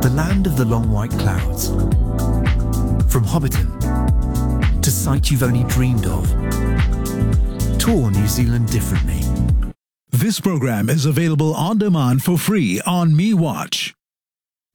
the land of the long white clouds. From Hobbiton to sight you've only dreamed of. Tour New Zealand differently. This program is available on demand for free on MeWatch.